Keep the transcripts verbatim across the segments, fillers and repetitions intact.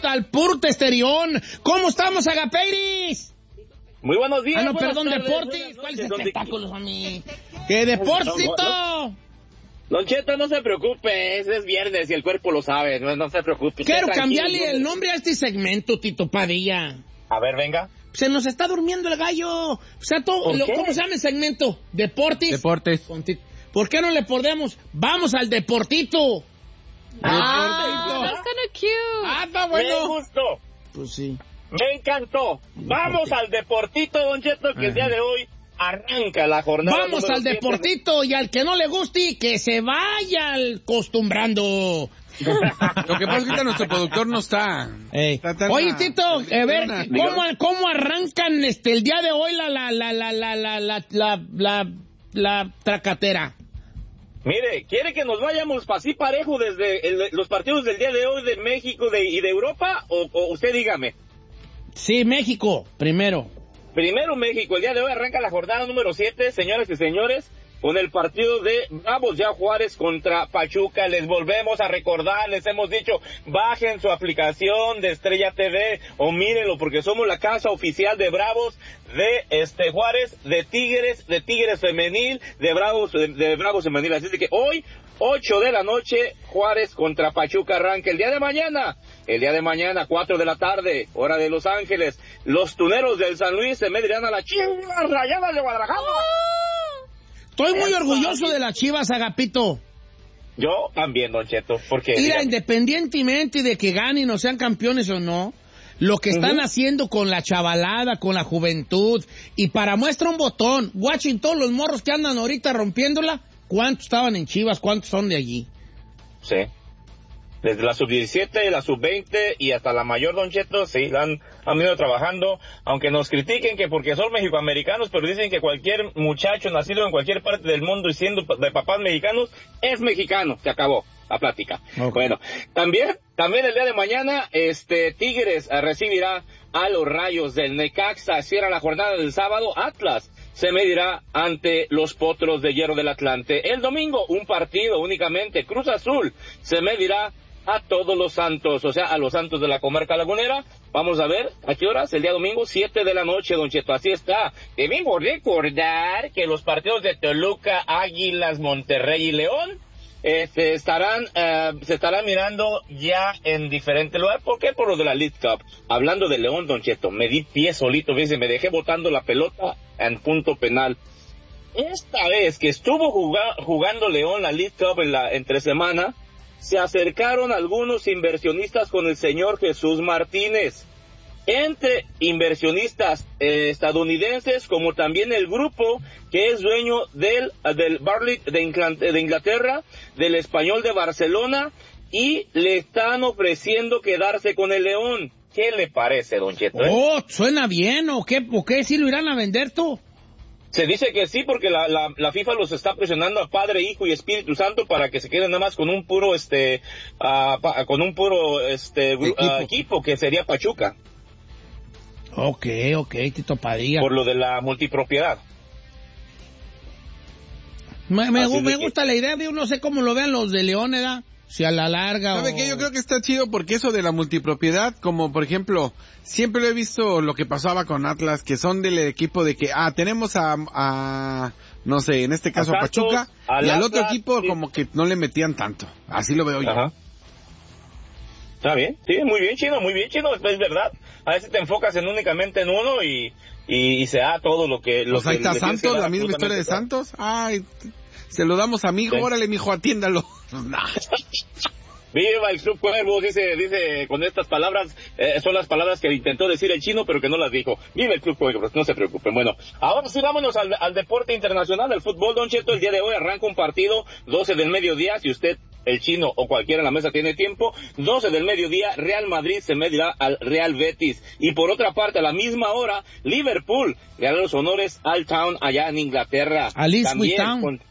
al puro testerión. ¿Cómo estamos, Agapeiris? Muy buenos días. Ah, no, buenas perdón, tardes, Deportis. ¿Cuál es el ¿Dónde... espectáculo, a mí? ¿Qué Deportito? No, no, Don Cheto, no se preocupe, es viernes y el cuerpo lo sabe, no, no se preocupe. Quiero cambiarle el nombre a este segmento, Tito Padilla. A ver, venga. Se nos está durmiendo el gallo. O sea, todo, lo, ¿cómo se llama el segmento? Deportis. Deportes. ¿Por qué no le ponemos? Vamos al Deportito. Ah, that's kind of cute. Ah, está bueno. Me gustó. Pues sí. Me encantó. Vamos al Deportito, Don Cheto, que Ajá. el día de hoy arranca la jornada. Vamos al siete. Deportito y al que no le guste, que se vaya acostumbrando. Lo que pasa es que nuestro productor no está. está Oye, a... Tito, a ver, ¿cómo, ¿cómo arrancan este el día de hoy la la la la la la la la, la, la tracatera? Mire, ¿quiere que nos vayamos así parejo desde el, los partidos del día de hoy de México de, y de Europa? O, o usted dígame. Sí, México, primero. Primero México, el día de hoy arranca la jornada número siete, señoras y señores, con el partido de Bravos ya Juárez contra Pachuca. Les volvemos a recordar, les hemos dicho, bajen su aplicación de Estrella T V o mírenlo, porque somos la casa oficial de Bravos, de este Juárez, de Tigres, de Tigres femenil, de Bravos, de, de Bravos femenil. Así que hoy, ocho de la noche, Juárez contra Pachuca arranca. El día de mañana, el día de mañana, cuatro de la tarde, hora de Los Ángeles, los Tuneros del San Luis se medirán a la Chivas Rayadas de Guadalajara. Estoy muy orgulloso de las Chivas, Agapito. Yo también, Don Cheto, porque... Mira, dígame, independientemente de que ganen o sean campeones o no, lo que están uh-huh. haciendo con la chavalada, con la juventud, y para muestra un botón, watching todos los morros que andan ahorita rompiéndola, ¿cuántos estaban en Chivas? ¿Cuántos son de allí? Sí. Desde la sub diecisiete, la sub veinte y hasta la mayor, Don Cheto, sí, han, han venido trabajando, aunque nos critiquen que porque son mexicoamericanos, pero dicen que cualquier muchacho nacido en cualquier parte del mundo y siendo de papás mexicanos, es mexicano. Se acabó la plática. Okay. Bueno, también, también el día de mañana, este, Tigres recibirá a los Rayos del Necaxa. Cierra la jornada del sábado, Atlas se medirá ante los Potros de Hierro del Atlante. El domingo, un partido únicamente, Cruz Azul se medirá a Todos los Santos, o sea, a los Santos de la Comarca Lagunera. Vamos a ver, ¿a qué horas? El día domingo, siete de la noche, Don Cheto, así está. Debemos recordar que los partidos de Toluca, Águilas, Monterrey y León este, estarán, uh, se estarán mirando ya en diferente lugar. ¿Por qué? Por lo de la League Cup. Hablando de León, Don Cheto, me di pie solito, fíjense, me dejé botando la pelota en punto penal. Esta vez que estuvo jugando, jugando León la League Cup en la entre semana, se acercaron algunos inversionistas con el señor Jesús Martínez. Entre inversionistas eh, estadounidenses, como también el grupo que es dueño del, del Barley de Inglaterra, de Inglaterra, del Español de Barcelona, y le están ofreciendo quedarse con el León. ¿Qué le parece, Don Cheto? ¿Eh? Oh, suena bien, ¿o qué? ¿Por qué sí lo irán a vender tú? Se dice que sí, porque la, la, la FIFA los está presionando a Padre, Hijo y Espíritu Santo para que se queden nada más con un puro, este, uh, pa, con un puro, este, equipo. Uh, equipo, que sería Pachuca. Ok, ok, Tito Padilla. Por lo de la multipropiedad. Me, me, me gusta que... la idea, yo no sé cómo lo vean los de León, ¿verdad? Si a la larga ¿Sabe o... qué? Yo creo que está chido porque eso de la multipropiedad, como por ejemplo, siempre lo he visto lo que pasaba con Atlas, que son del equipo de que, ah, tenemos a, a no sé, en este caso a, Santos, a Pachuca, a y al otro equipo sí. Como que no le metían tanto. Así lo veo yo. Ajá. Está bien, sí, muy bien, Chino, muy bien, Chino, es verdad. A veces te enfocas en únicamente en uno y, y, y se da todo lo que... Lo pues ahí que está Santos, la misma historia de Santos. Ay... Se lo damos a mi hijo, sí. Órale, mijo, atiéndalo. Viva el Club Cuervos, dice, dice, con estas palabras, eh, son las palabras que intentó decir el Chino, pero que no las dijo. Viva el Club Cuervos, no se preocupen. Bueno, ahora sí vámonos al, al deporte internacional, al fútbol, Don Cheto. El día de hoy arranca un partido, doce del mediodía, si usted, el Chino o cualquiera en la mesa tiene tiempo, doce del mediodía, Real Madrid se medirá al Real Betis. Y por otra parte, a la misma hora, Liverpool le hará los honores al Town allá en Inglaterra. Al Ipswich Town. Con,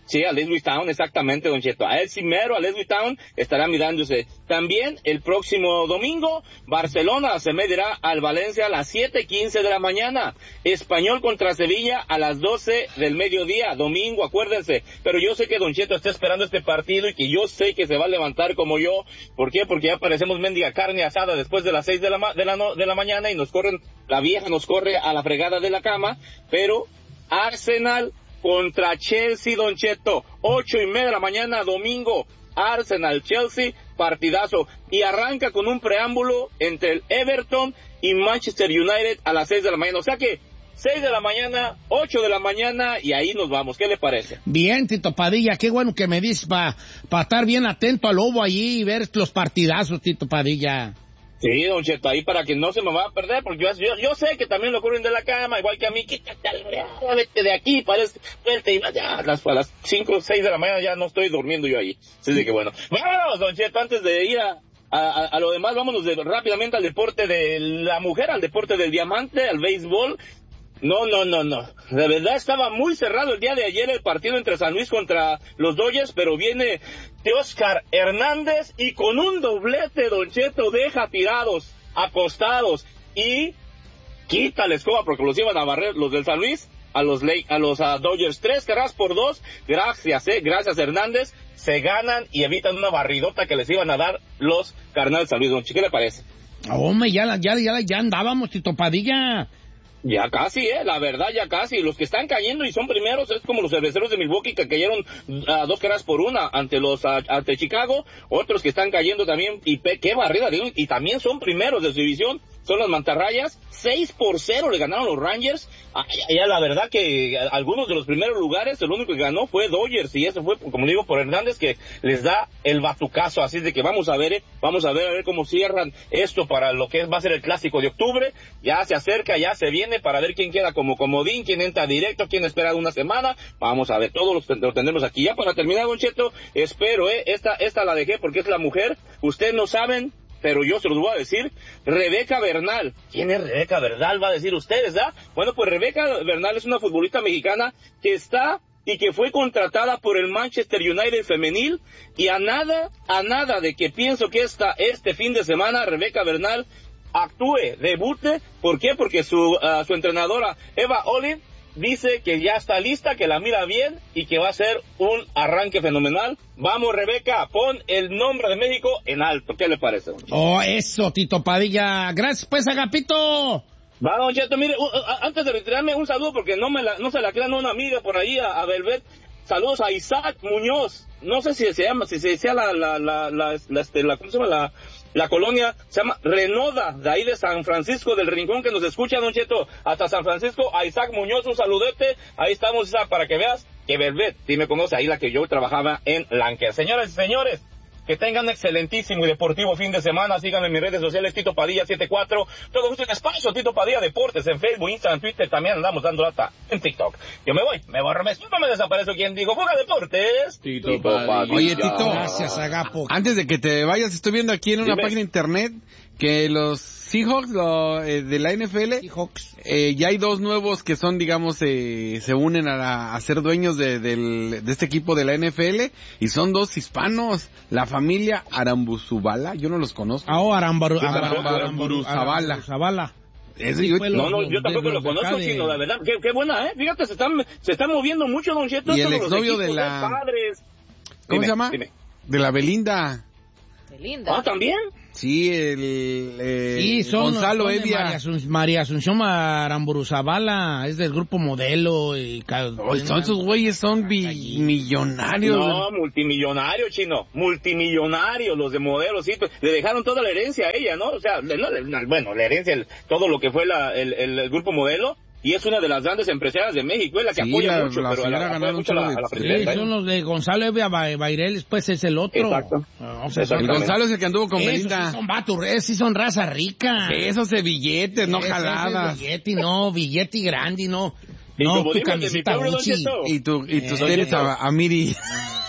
Sí, a Lewistown, exactamente, don Cheto. A él primero, a Lewistown, estará mirándose. También el próximo domingo, Barcelona se medirá al Valencia a las siete quince de la mañana. Español contra Sevilla a las doce del mediodía, domingo, acuérdense. Pero yo sé que don Cheto está esperando este partido y que yo sé que se va a levantar como yo. ¿Por qué? Porque ya parecemos mendiga carne asada después de las seis de la, ma- de la, no- de la mañana y nos corren, la vieja nos corre a la fregada de la cama. Pero Arsenal contra Chelsea, don Cheto, ocho y media de la mañana, domingo, Arsenal-Chelsea, partidazo, y arranca con un preámbulo entre el Everton y Manchester United a las seis de la mañana, o sea que seis de la mañana, ocho de la mañana, y ahí nos vamos, ¿qué le parece? Bien, Tito Padilla, qué bueno que me dices para pa estar bien atento al lobo allí y ver los partidazos, Tito Padilla. Sí, don Cheto, ahí para que no se me va a perder, porque yo, yo, yo sé que también lo ocurren de la cama, igual que a mí, quítate, vete de aquí, parece, vete, ya, a las, a las cinco o seis de la mañana ya no estoy durmiendo yo ahí. Así de que bueno, vámonos, don Cheto, antes de ir a, a, a lo demás, vámonos de, rápidamente al deporte de la mujer, al deporte del diamante, al béisbol. No, no, no, no. De verdad estaba muy cerrado el día de ayer el partido entre San Luis contra los Dodgers, pero viene Teóscar Hernández y con un doblete, don Cheto, deja tirados, acostados y quita la escoba porque los iban a barrer los del San Luis a los Lake, a los a Dodgers. Tres carreras por dos. Gracias, eh, gracias Hernández. Se ganan y evitan una barridota que les iban a dar los Cardenales de San Luis. Don Chico, ¿qué le parece? Hombre, ya, ya, ya, ya andábamos, Tito Padilla. Ya casi, eh, la verdad, ya casi. Los que están cayendo y son primeros es como los cerveceros de Milwaukee que cayeron a uh, dos carreras por una ante los uh, ante Chicago. Otros que están cayendo también, y pe, qué barrida, digo, y también son primeros de su división, son las Mantarrayas. seis por cero le ganaron los Rangers. Ah, ya, ya la verdad que algunos de los primeros lugares, el único que ganó fue Dodgers, y eso fue, como digo, por Hernández, que les da el batucazo. Así de que vamos a ver, eh, vamos a ver, a ver cómo cierran esto para lo que va a ser el clásico de octubre. Ya se acerca, ya se viene, para ver quién queda como comodín, quién entra directo, quién espera una semana. Vamos a ver, todos los, lo tendremos aquí. Ya para terminar, don Cheto, espero, eh, esta, esta la dejé porque es la mujer. Ustedes no saben, pero yo se los voy a decir. Rebeca Bernal. ¿Quién es Rebeca Bernal? Va a decir ustedes, ¿ah? Bueno, pues Rebeca Bernal es una futbolista mexicana que está y que fue contratada por el Manchester United femenil, y a nada, a nada de que pienso que esta, este fin de semana Rebeca Bernal actúe, debute. ¿Por qué? Porque su, uh, su entrenadora Eva Olive dice que ya está lista, que la mira bien y que va a ser un arranque fenomenal. Vamos, Rebeca, pon el nombre de México en alto. ¿Qué le parece, don Cheto? Oh, eso, Tito Padilla. Gracias, pues, Agapito. Va, don Cheto, mire, uh, uh, antes de retirarme, un saludo, porque no me la, no se la crean una amiga por ahí, a, a Velvet. Saludos a Isaac Muñoz. No sé si se llama, si se decía la, la, la, la, la, este, la, ¿cómo se llama? La, la colonia, se llama Renoda, de ahí de San Francisco del Rincón, que nos escucha, don Cheto, hasta San Francisco. A Isaac Muñoz, un saludete. Ahí estamos, Isaac, para que veas que Velvet, si me conoce, ahí la que yo trabajaba en Lanker. Señoras y señores, que tengan un excelentísimo y deportivo fin de semana. Síganme en mis redes sociales, Tito Padilla setenta y cuatro. Todo gusto en espacio, Tito Padilla Deportes, en Facebook, Instagram, Twitter. También andamos dando data en TikTok. Yo me voy, me voy a remeso, no me desaparezco. ¿Quién dijo? Fuga Deportes. Tito, Tito Padilla. Oye, Tito. Gracias, Agapo. Antes de que te vayas, estoy viendo aquí en una Dime. página de internet que los Seahawks lo, eh, de la N F L, Seahawks. Eh, ya hay dos nuevos que son, digamos, eh, se unen a, la, a ser dueños de, del, de este equipo de la N F L, y son dos hispanos, la familia Arambuzubala. Yo no los conozco. Ah, oh, Arambaru, Yo tampoco, Aramburu-Zabala. Zabala. Ese, yo, No, no, yo tampoco lo conozco, de... sino la verdad, qué, qué buena, ¿eh? Fíjate, se están, se están moviendo mucho, don Cheto. Y el exnovio de la... Padres. ¿Cómo Dime, se llama? Dime. De la Belinda. Belinda. Ah, ¿también? Sí, el eh, Sí, son, Gonzalo son Evia. María, Asun, María Asunción Aramburuzabala, es del grupo Modelo. Y oh, son esos güeyes, son bi- millonarios. No, multimillonarios, chino, multimillonarios, los de Modelo, sí, pues, le dejaron toda la herencia a ella, ¿no? O sea, no, bueno, la herencia, el, todo lo que fue la, el, el, el grupo Modelo. Y es una de las grandes empresarias de México, es la que sí, apoya la, mucho, la pero a la, apoya mucho a la, a la presidenta. Sí, son los de Gonzalo Evia Baireles, pues es el otro. Exacto. O sea, El Gonzalo es el que anduvo con esos Belinda. sí son vatos, esos sí son raza rica. Esos de billetes, no Ese- jaladas. ese billete, no, billete grande, no. Y No, como tu dimos de mi camiseta pueblo, don Gucci. Cheto. Y, tu, y tus Eh, tenis a, a Miri.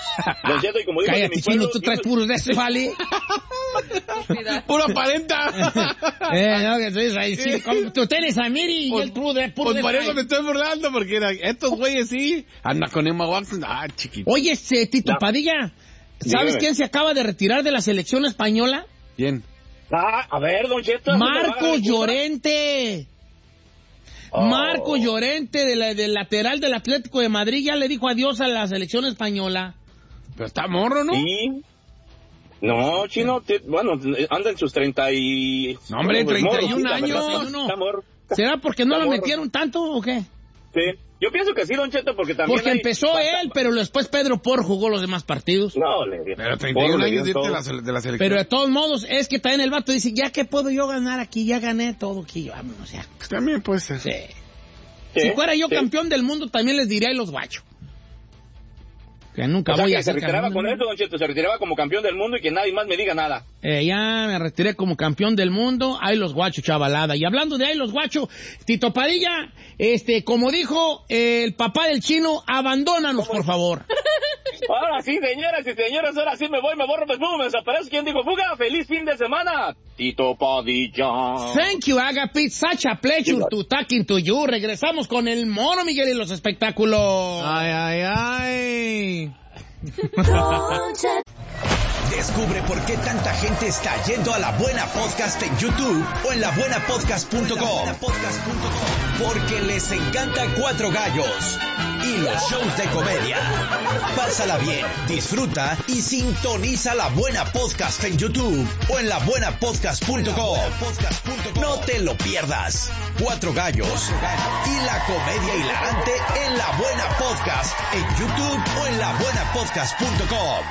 Don Cheto, y como digo, Cállate, chino, tú traes puros de eso, ¿vale? ¡Puro aparenta! eh, no, que tú dices ahí, sí, como tú tienes a Miri y el puro de puro Pues de por ahí. eso me estoy burlando, porque era, estos güeyes sí, anda con Emma Watson, ah, chiquito. Oye, este, Tito No. Padilla, ¿sabes Dígame. quién se acaba de retirar de la selección española? Bien. Ah, a ver, Don Cheto. ¿me va a Marcos dar Llorente. Oh. Marcos Llorente, de la, del lateral del Atlético de Madrid, ya le dijo adiós a la selección española. Pero está morro, ¿no? Sí. No, chino, te- bueno, anda en sus treinta y... No, hombre, pues, treinta y un morro, sí, años. está- está- está morro. ¿Será porque no Está lo morro. metieron tanto o qué? Sí. Yo pienso que sí, Don Cheto, porque también Porque hay- empezó basta- él, pero después Pedro Por jugó los demás partidos. No, le dio. Pero treinta y un Porro le años de dio irte de todo. la, de la selección. Pero de todos modos, es que también el vato dice, ya que puedo yo ganar aquí, ya gané todo aquí, vámonos ya. Pues también puede ser. Sí. Sí, Si fuera yo sí. campeón del mundo, también les diría a los guachos. Que nunca O sea, voy que a se ser retiraba campeón con del eso, Don Cheto, se retiraba como campeón del mundo y que nadie más me diga nada. Eh, ya me retiré como campeón del mundo. Ay, los guachos, chavalada. Y hablando de ay, los guachos, Tito Padilla, este, como dijo eh, el papá del chino, abandónanos, por favor. Ahora sí, señoras y señores, ahora sí me voy, me borro, me esfumo, me desaparezco. ¿Quién dijo fuga? ¡Feliz fin de semana! Tito Padilla. Thank you, Agapit. Such a pleasure to talking to you. Regresamos con el Mono Miguel y los espectáculos. Ay, ay, ay. Descubre por qué tanta gente está yendo a La Buena Podcast en YouTube o en la buena podcast punto com. Porque les encanta Cuatro Gallos y los shows de comedia. Pásala bien, disfruta y sintoniza La Buena Podcast en YouTube o en la buena podcast punto com. No te lo pierdas. Cuatro Gallos y la comedia hilarante en La Buena Podcast en YouTube o en la buena podcast punto com.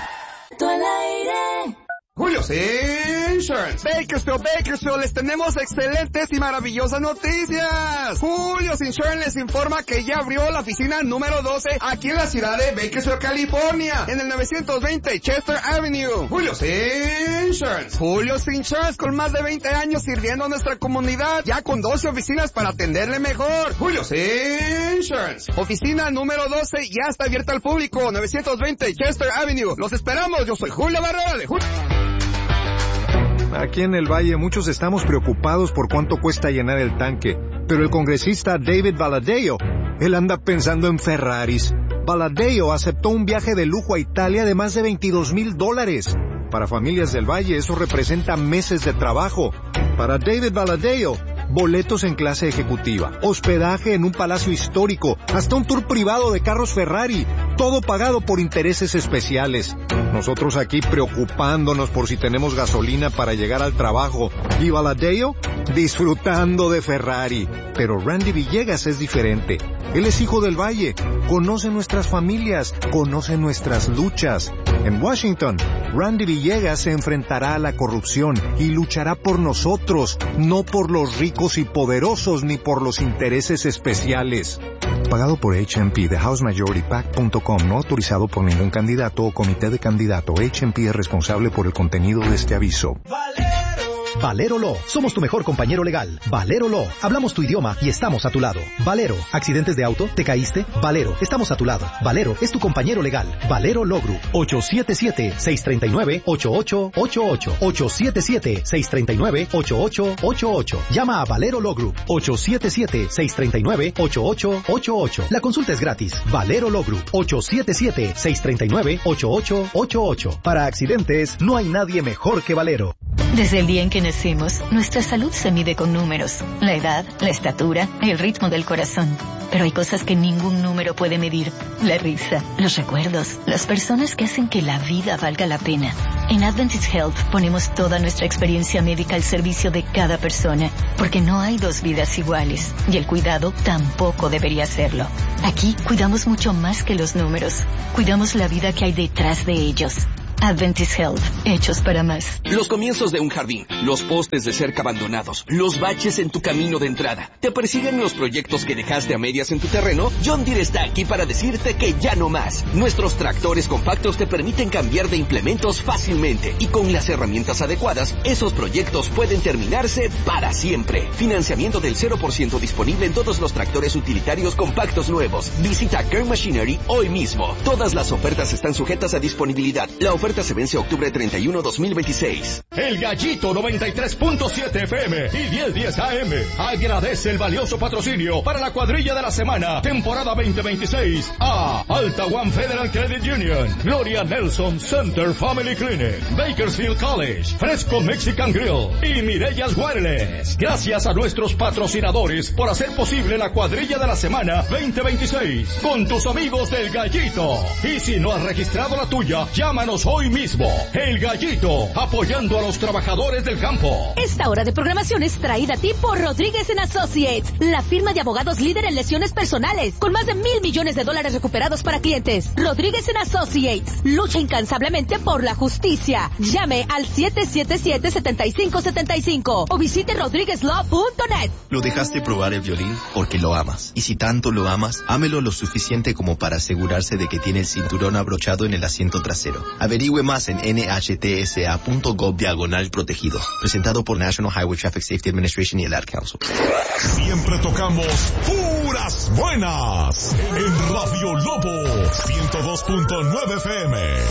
Julio's Insurance. Bakersfield, Bakersfield, les tenemos excelentes y maravillosas noticias. Julio's Insurance les informa que ya abrió la oficina número doce aquí en la ciudad de Bakersfield, California, en el novecientos veinte Chester Avenue. Julio's Insurance. Julio's Insurance, con más de veinte años sirviendo a nuestra comunidad, ya con doce oficinas para atenderle mejor. Julio's Insurance. Oficina número doce ya está abierta al público, novecientos veinte Chester Avenue. Los esperamos, yo soy Julio Barrera de Julio. Aquí en el Valle muchos estamos preocupados por cuánto cuesta llenar el tanque, pero el congresista David Valadao, él anda pensando en Ferraris. Valadao aceptó un viaje de lujo a Italia de más de veintidós mil dólares. Para familias del Valle eso representa meses de trabajo. Para David Valadao, boletos en clase ejecutiva, hospedaje en un palacio histórico, hasta un tour privado de carros Ferrari, todo pagado por intereses especiales. Nosotros aquí preocupándonos por si tenemos gasolina para llegar al trabajo. Y Valadao disfrutando de Ferrari. Pero Randy Villegas es diferente. Él es hijo del Valle, conoce nuestras familias, conoce nuestras luchas. En Washington, Randy Villegas se enfrentará a la corrupción y luchará por nosotros, no por los ricos y poderosos ni por los intereses especiales. Pagado por H M P de House Majority P A C punto com, no autorizado por ningún candidato o comité de candidato. H M P es responsable por el contenido de este aviso. Valero Law. Somos tu mejor compañero legal. Valero Law. Hablamos tu idioma y estamos a tu lado. Valero. ¿Accidentes de auto? ¿Te caíste? Valero. Estamos a tu lado. Valero es tu compañero legal. Valero Law Group. ocho siete siete, seis tres nueve, ocho ocho ocho ocho. ocho siete siete, seis tres nueve, ocho ocho ocho ocho. Llama a Valero Law Group. ocho siete siete, seis tres nueve, ocho ocho ocho ocho. La consulta es gratis. Valero Law Group. ocho siete siete, seis tres nueve, ocho ocho ocho ocho. Para accidentes, no hay nadie mejor que Valero. Desde el día en que nacimos, nuestra salud se mide con números. La edad, la estatura, el ritmo del corazón. Pero hay cosas que ningún número puede medir. La risa, los recuerdos, las personas que hacen que la vida valga la pena. En Adventist Health ponemos toda nuestra experiencia médica al servicio de cada persona, porque no hay dos vidas iguales, y el cuidado tampoco debería serlo. Aquí cuidamos mucho más que los números. Cuidamos la vida que hay detrás de ellos. Adventist Health, hechos para más. Los comienzos de un jardín, los postes de cerca abandonados, los baches en tu camino de entrada. ¿Te persiguen los proyectos que dejaste a medias en tu terreno? John Deere está aquí para decirte que ya no más. Nuestros tractores compactos te permiten cambiar de implementos fácilmente y con las herramientas adecuadas, esos proyectos pueden terminarse para siempre. Financiamiento del cero por ciento disponible en todos los tractores utilitarios compactos nuevos. Visita Kern Machinery hoy mismo. Todas las ofertas están sujetas a disponibilidad. La oferta se vence octubre treinta y uno, dos mil veintiséis. El Gallito noventa y tres punto siete F M y diez diez A M agradece el valioso patrocinio para la cuadrilla de la semana, temporada veinte veintiséis, a Alta One Federal Credit Union, Gloria Nelson Center Family Clinic, Bakersfield College, Fresco Mexican Grill y Mirellas Wireless. Gracias a nuestros patrocinadores por hacer posible la cuadrilla de la semana veinte veintiséis con tus amigos del Gallito. Y si no has registrado la tuya, llámanos hoy mismo. El Gallito, apoyando a los trabajadores del campo. Esta hora de programación es traída a ti por Rodríguez and Associates, la firma de abogados líder en lesiones personales, con más de mil millones de dólares recuperados para clientes. Rodríguez and Associates lucha incansablemente por la justicia. Llame al siete siete siete, siete cinco siete cinco o visite rodríguez law punto net. Lo dejaste probar el violín porque lo amas. Y si tanto lo amas, ámelo lo suficiente como para asegurarse de que tiene el cinturón abrochado en el asiento trasero. Averigüe más en N H T S A punto gov diagonal protegido. Presentado por National Highway Traffic Safety Administration y el Ad Council. Siempre tocamos puras buenas en Radio Lobo ciento dos punto nueve F M.